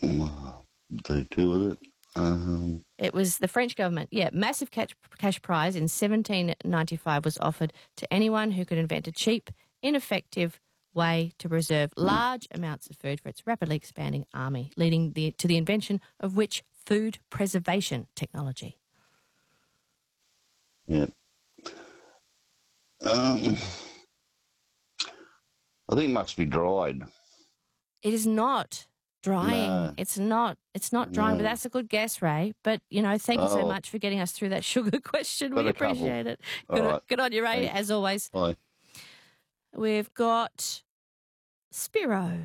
Do two with it. It was the French government. Yeah, massive cash prize in 1795 was offered to anyone who could invent a cheap, ineffective way to preserve large amounts of food for its rapidly expanding army, leading to the invention of which food preservation technology? Yeah. I think it must be dried. It is not drying. No. It's not drying, but No. that's a good guess, Ray. But, thank you so Oh. much for getting us through that sugar question. Got We a couple. appreciate it. All right. Good on you, Ray, Thanks. as always. Bye. We've got Spiro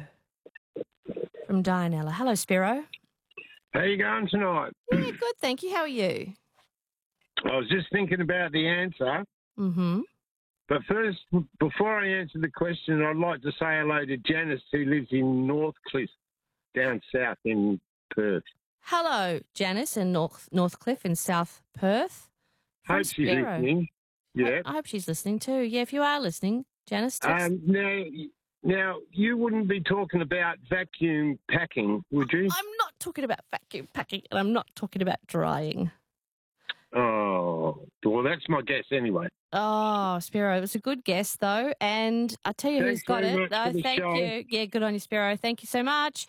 from Dianella. Hello, Spiro. How you going tonight? Yeah, good, thank you. How are you? I was just thinking about the answer. Mm-hmm. But first, before I answer the question, I'd like to say hello to Janice, who lives in Northcliffe, down south in Perth. Hello, Janice in Northcliffe in South Perth. From Hope she's Spiro. listening. Yeah. I hope she's listening too. Yeah, if you are listening, Janice, text. Now, you wouldn't be talking about vacuum packing, would you? I'm not talking about vacuum packing, and I'm not talking about drying. Oh, well, that's my guess anyway. Oh, Spiro, it was a good guess, though. And I'll tell you who's Thanks got very it. much for the Thank show. you. Yeah, good on you, Spiro. Thank you so much.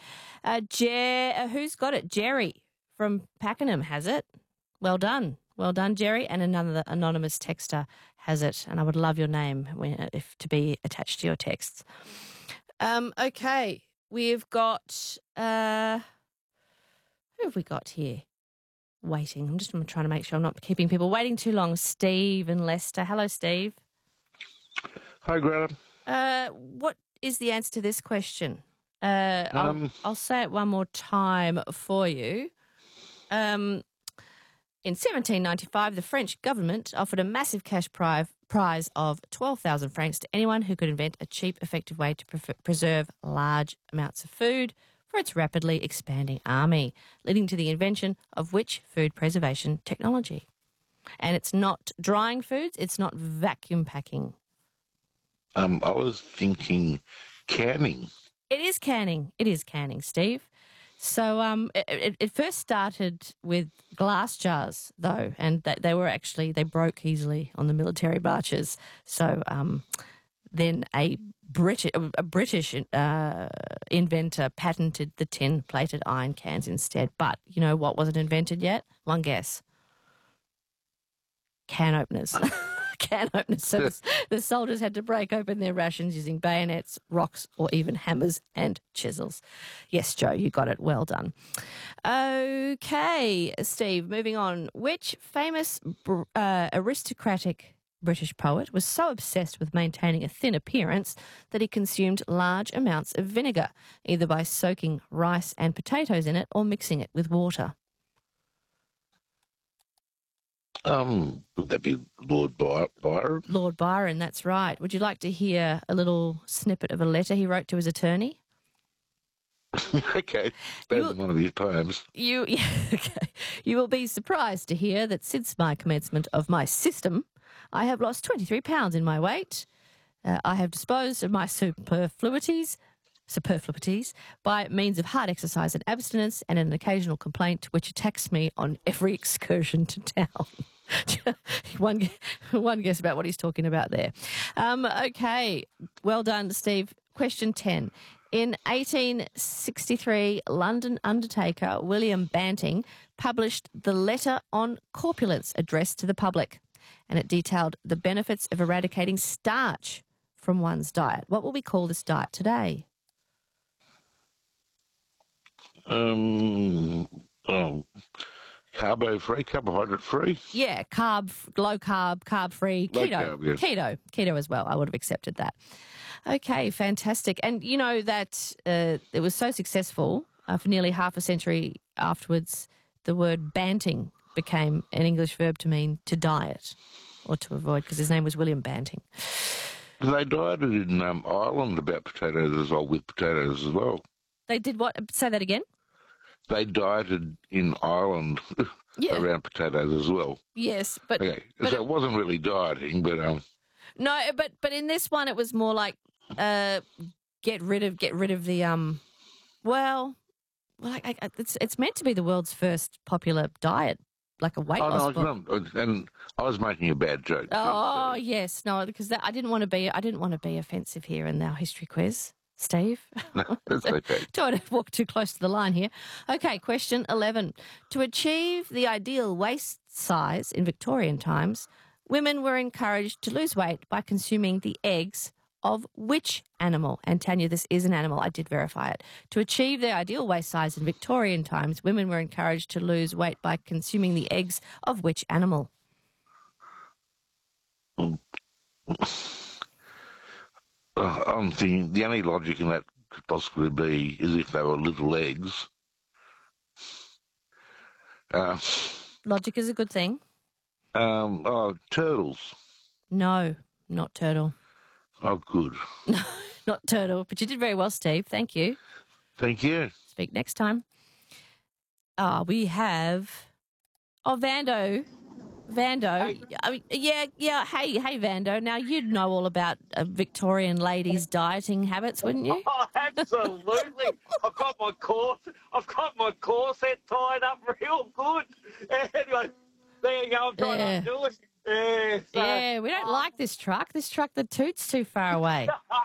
Who's got it? Jerry from Pakenham has it. Well done. Well done, Jerry. And another anonymous texter has it. And I would love your name if to be attached to your texts. Okay. We've got... who have we got here? Waiting. I'm trying to make sure I'm not keeping people waiting too long. Steve and Leicester. Hello, Steve. Hi, Greta. What is the answer to this question? I'll say it one more time for you. In 1795, the French government offered a massive cash prize of 12,000 francs to anyone who could invent a cheap, effective way to preserve large amounts of food for its rapidly expanding army, leading to the invention of which food preservation technology? And it's not drying foods, it's not vacuum packing. I was thinking canning. It is canning. It is canning, Steve. So it first started with glass jars, though, and they broke easily on the military marches. So then a British inventor patented the tin-plated iron cans instead. But you know what wasn't invented yet? One guess. Can openers. Can openers. So the soldiers had to break open their rations using bayonets, rocks, or even hammers and chisels. Yes, Joe, you got it. Well done. Okay, Steve, moving on. Which famous aristocratic British poet was so obsessed with maintaining a thin appearance that he consumed large amounts of vinegar, either by soaking rice and potatoes in it or mixing it with water? Would that be Lord Byron? Lord Byron, that's right. Would you like to hear a little snippet of a letter he wrote to his attorney? Okay, better than one of his poems. Okay. You will be surprised to hear that since my commencement of my system, I have lost 23 pounds in my weight. I have disposed of my superfluities by means of hard exercise and abstinence and an occasional complaint which attacks me on every excursion to town. One guess about what he's talking about there. Okay, well done, Steve. Question 10. In 1863, London undertaker William Banting published the Letter on Corpulence addressed to the public, and it detailed the benefits of eradicating starch from one's diet. What will we call this diet today? Carbo-free, carbohydrate-free? Yeah, low carb, carb-free, Low keto. carb, yes. Keto as well. I would have accepted that. Okay, fantastic. And you know that it was so successful for nearly half a century afterwards, the word banting became an English verb to mean to diet or to avoid, because his name was William Banting. They dieted in Ireland about potatoes as well, with potatoes as well. They did what? Say that again? They dieted in Ireland around potatoes as well. Yes, but... Okay, so it wasn't really dieting, but... No, but in this one it was more like get rid of the well, Well, it's meant to be the world's first popular diet, like a weight loss book. And I was making a bad joke. Oh yes, no, because I didn't want to be offensive here in our history quiz, Steve. No, that's okay. Don't want to walk too close to the line here. Okay, question 11. To achieve the ideal waist size in Victorian times, women were encouraged to lose weight by consuming the eggs of which animal? And Tanya, this is an animal. I did verify it. To achieve their ideal waist size in Victorian times, women were encouraged to lose weight by consuming the eggs of which animal? I'm thinking the only logic in that could possibly be is if they were little eggs. Logic is a good thing. Turtles. No, not turtle. Oh, good. Not turtle. But you did very well, Steve. Thank you. Thank you. Speak next time. We have... Oh, Vando. I mean, yeah. Hey, Vando. Now, you'd know all about Victorian ladies' dieting habits, wouldn't you? Oh, absolutely. I've got my corset tied up real good. Anyway, there you go. I'm trying to do it. Yeah, we don't like this truck. This truck, the toot's too far away.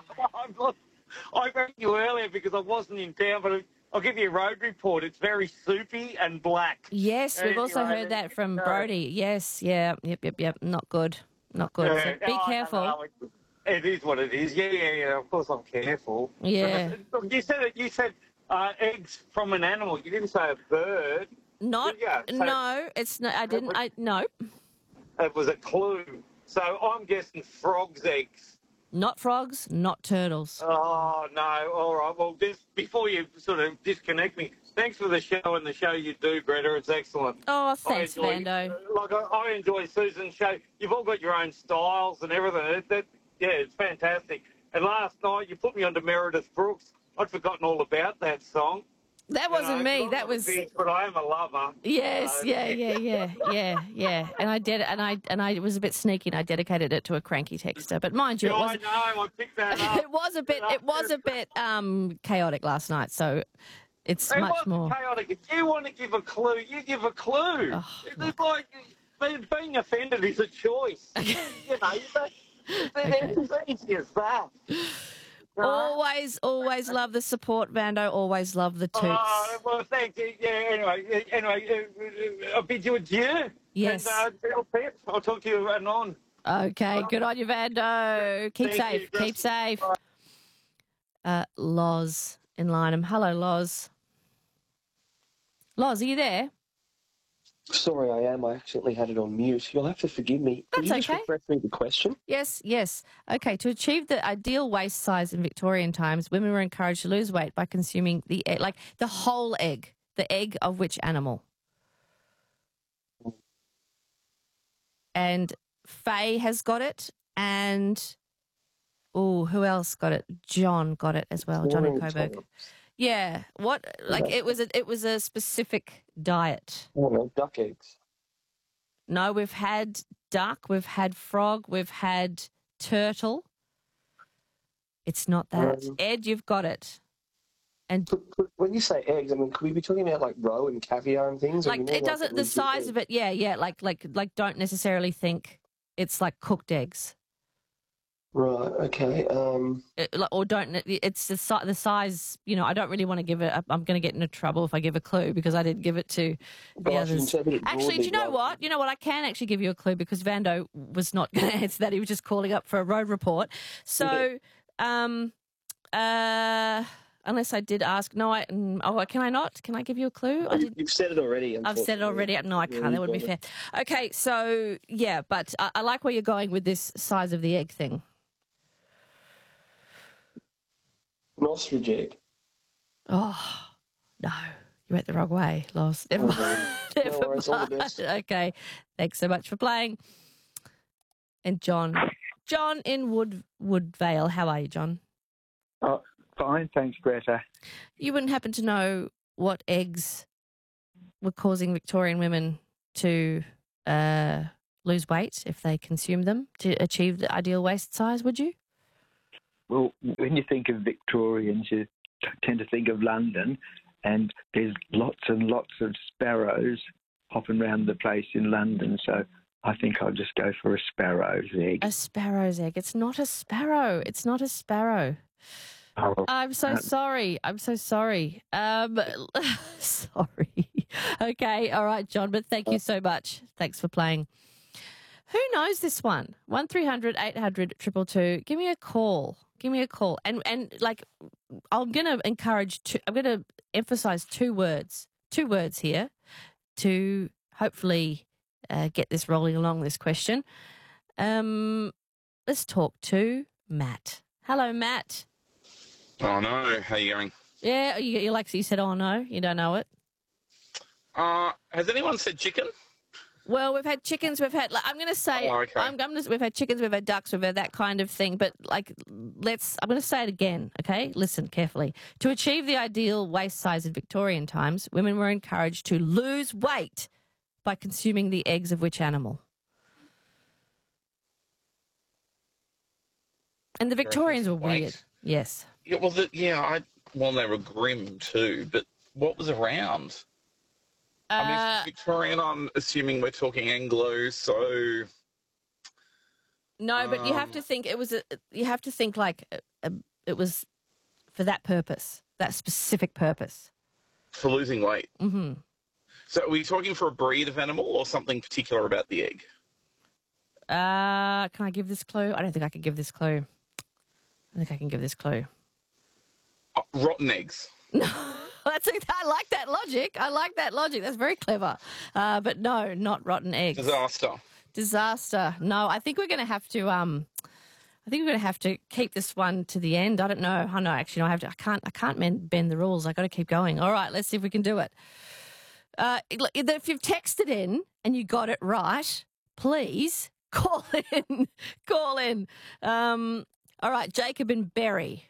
I rang you earlier because I wasn't in town, but I'll give you a road report. It's very soupy and black. Yes, we've also heard that from Brody. Yes, yeah, yep. Not good. So be careful. No, it is what it is. Yeah. Of course, I'm careful. Yeah. You said eggs from an animal. You didn't say a bird. No, it's not. I didn't. No. It was a clue. So I'm guessing frog's eggs. Not frogs, not turtles. Oh, no. All right. Well, before you sort of disconnect me, thanks for the show and the show you do, Greta. It's excellent. Oh, thanks, Vando. I enjoy Susan's show. You've all got your own styles and everything. It's fantastic. And last night you put me onto Meredith Brooks. I'd forgotten all about that song. That wasn't me. That was. But I am a lover. Yes, yeah. And I did, and I was a bit sneaky, and I dedicated it to a cranky texter. But mind you, I know. I picked that up. It was a bit chaotic last night. So it's it much wasn't more chaotic. If you want to give a clue, you give a clue. Oh, it's like being offended is a choice. You know, it's as easy as that. Always love the support, Vando. Always love the toots. Oh, well, thank you. Yeah, anyway, I'll bid you adieu. Yes. And I'll talk to you anon. Okay, good on you, Vando. Keep safe. Loz in Lynham. Hello, Loz. Loz, are you there? Sorry, I am. I accidentally had it on mute. You'll have to forgive me. That's Can you just okay. refresh me the question? Yes. Okay, to achieve the ideal waist size in Victorian times, women were encouraged to lose weight by consuming the egg, like the whole egg. The egg of which animal? And Faye has got it, and who else got it? John got it as well. John in Coburg. Yeah. What? Like it was a specific diet. Oh no, duck eggs. No, we've had duck, we've had frog, we've had turtle. It's not that. Ed, you've got it. And When you say eggs, I mean, could we be talking about like roe and caviar and things? like it doesn't. The size of it, yeah. Like don't necessarily think it's like cooked eggs. Right. Okay. Or don't. It's the size. You know, I don't really want to give it. I'm going to get into trouble if I give a clue because I didn't give it to the others. Actually, do you know what? You know what? I can actually give you a clue because Vando was not going to answer that. He was just calling up for a road report. So, unless I did ask, no. Can I not? Can I give you a clue? You've said it already. I've said it already. No, I can't. That would be fair. Okay, so yeah, but I like where you're going with this size of the egg thing. An ostrich egg. Oh, no. You went the wrong way, Loz. Never mind. No worries, all the best. Okay. Thanks so much for playing. And John in Woodvale. How are you, John? Oh, fine. Thanks, Greta. You wouldn't happen to know what eggs were causing Victorian women to lose weight if they consumed them to achieve the ideal waist size, would you? Well, when you think of Victorians, you tend to think of London, and there's lots and lots of sparrows hopping around the place in London. So I think I'll just go for a sparrow's egg. A sparrow's egg. It's not a sparrow. It's not a sparrow. Oh, I'm so sorry. I'm so sorry. Sorry. Okay. All right, John, but thank you so much. Thanks for playing. Who knows this one? 1300 800 222. Give me a call. Give me a call. And like, I'm going to I'm going to emphasize two words here to hopefully get this rolling along, this question. Let's talk to Matt. Hello, Matt. Oh no, how you going? Yeah, you like you said, oh no, you don't know it. Has anyone said chicken? Well, we've had chickens, we've had, I'm going to say, we've had chickens, we've had ducks, we've had that kind of thing, but like, I'm going to say it again, okay? Listen carefully. To achieve the ideal waist size in Victorian times, women were encouraged to lose weight by consuming the eggs of which animal? And the Victorians were weird. Yes. Yeah, well, they were grim too, but what was around? I mean, Victorian, I'm assuming we're talking Anglo, so... No, but you have to think it was it was for that purpose, that specific purpose. For losing weight? Mm-hmm. So are we talking for a breed of animal or something particular about the egg? Can I give this clue? I don't think I can give this clue. I think I can give this clue. Rotten eggs. No. I like that logic. That's very clever. But no, not rotten eggs. Disaster. No, I think we're going to have to. I think we're going to have to keep this one to the end. I don't know. I know. Actually, no, I can't bend the rules. I got to keep going. All right, let's see if we can do it. If you've texted in and you got it right, please call in. Call in. All right, Jacob and Berry.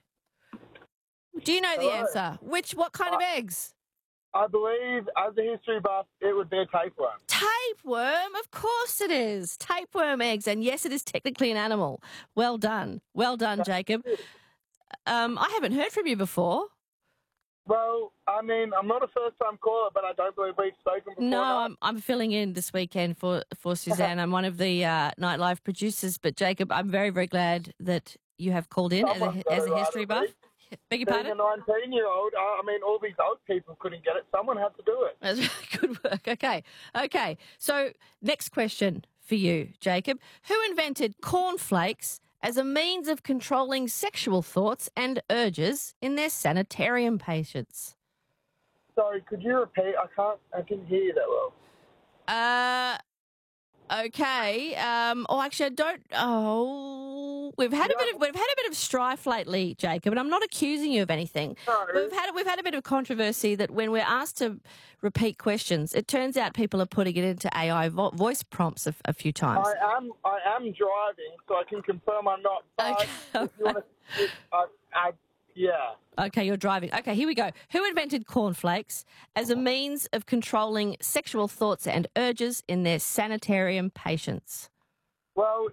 Do you know the answer? What kind of eggs? I believe, as a history buff, it would be a tapeworm. Tapeworm? Of course it is. Tapeworm eggs. And yes, it is technically an animal. Well done. Well done, Jacob. I haven't heard from you before. Well, I mean, I'm not a first-time caller, but I don't believe we've spoken before. No, I'm filling in this weekend for Suzanne. I'm one of the Nightlife producers. But, Jacob, I'm very, very glad that you have called in as a history buff. Beg your pardon? Being a 19-year-old, I mean, all these old people couldn't get it. Someone had to do it. That's good work. Okay. So next question for you, Jacob. Who invented cornflakes as a means of controlling sexual thoughts and urges in their sanitarium patients? Sorry, could you repeat? I didn't hear you that well. Okay. Actually, I don't. Oh, we've had a bit of strife lately, Jacob, and I'm not accusing you of anything. No. We've had a bit of controversy that when we're asked to repeat questions, it turns out people are putting it into AI voice prompts a few times. I am driving, so I can confirm I'm not. Okay. If you want to, yeah. Okay, you're driving. Okay, here we go. Who invented cornflakes as a means of controlling sexual thoughts and urges in their sanitarium patients? Well,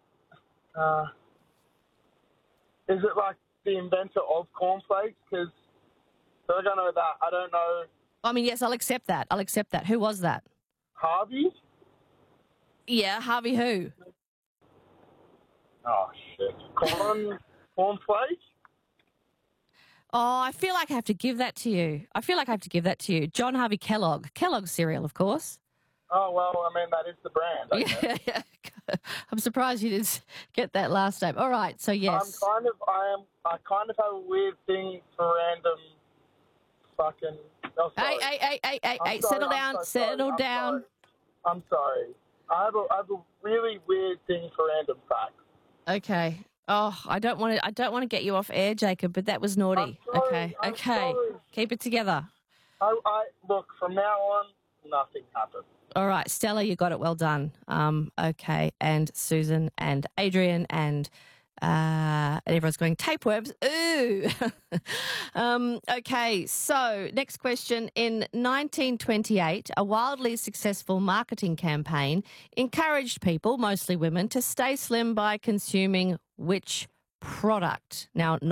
is it like the inventor of cornflakes? Because I don't know that. I don't know. I mean, yes, I'll accept that. Who was that? Harvey? Yeah, Harvey who? Oh, shit. Cornflakes? Oh, I feel like I have to give that to you. John Harvey Kellogg. Kellogg's cereal, of course. Oh, well, I mean, that is the brand. Okay. Yeah. I'm surprised you didn't get that last name. All right, so yes. I kind of have a weird thing for random fucking... Oh, Hey, settle down. I'm sorry. I have a really weird thing for random facts. Okay. Oh, I don't want to get you off air, Jacob, but that was naughty. I'm sorry. Keep it together. Look, from now on, nothing happens. All right, Stella, you got it. Well done. Okay, and Susan and Adrian and everyone's going tapeworms. Ooh. Okay, so next question. In 1928, a wildly successful marketing campaign encouraged people, mostly women, to stay slim by consuming which product? Now,